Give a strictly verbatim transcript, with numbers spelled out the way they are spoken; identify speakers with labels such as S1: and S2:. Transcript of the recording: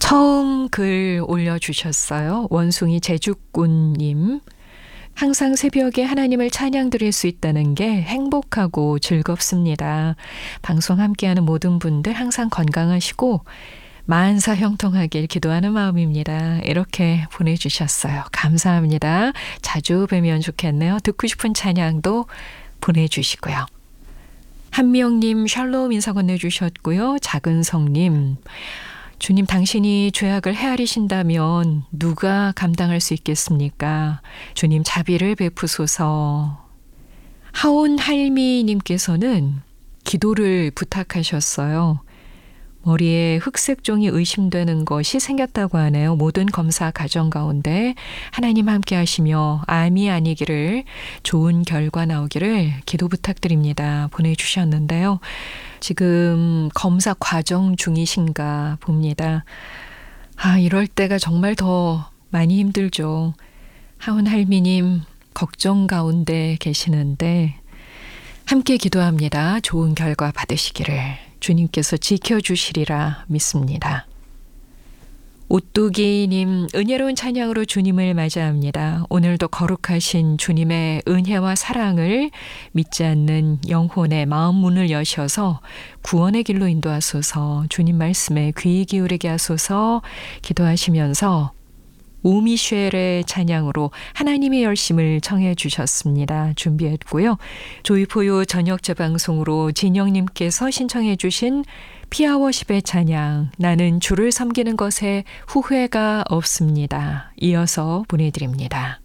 S1: 처음 글 올려주셨어요. 원숭이 제주꾼님. 항상 새벽에 하나님을 찬양 드릴 수 있다는 게 행복하고 즐겁습니다. 방송 함께하는 모든 분들 항상 건강하시고 만사 형통하길 기도하는 마음입니다. 이렇게 보내주셨어요. 감사합니다. 자주 뵈면 좋겠네요. 듣고 싶은 찬양도 보내주시고요. 한미영님 샬롬 인사 건네주셨고요. 작은성님, 주님 당신이 죄악을 헤아리신다면 누가 감당할 수 있겠습니까? 주님 자비를 베푸소서. 하온 할미님께서는 기도를 부탁하셨어요. 머리에 흑색 종이 의심되는 것이 생겼다고 하네요. 모든 검사 과정 가운데 하나님 함께 하시며 암이 아니기를, 좋은 결과 나오기를 기도 부탁드립니다. 보내주셨는데요. 지금 검사 과정 중이신가 봅니다. 아, 이럴 때가 정말 더 많이 힘들죠. 하은 할미님 걱정 가운데 계시는데 함께 기도합니다. 좋은 결과 받으시기를 주님께서 지켜주시리라 믿습니다. 오뚜기님, 은혜로운 찬양으로 주님을 맞이합니다. 오늘도 거룩하신 주님의 은혜와 사랑을 믿지 않는 영혼의 마음 문을 여셔서 구원의 길로 인도하소서. 주님 말씀에 귀 기울이게 하소서. 기도하시면서 우미쉘의 찬양으로 하나님의 열심을 청해 주셨습니다. 준비했고요. 조이포유 저녁 재방송으로 진영님께서 신청해 주신 피아워십의 찬양, 나는 주를 섬기는 것에 후회가 없습니다. 이어서 보내드립니다.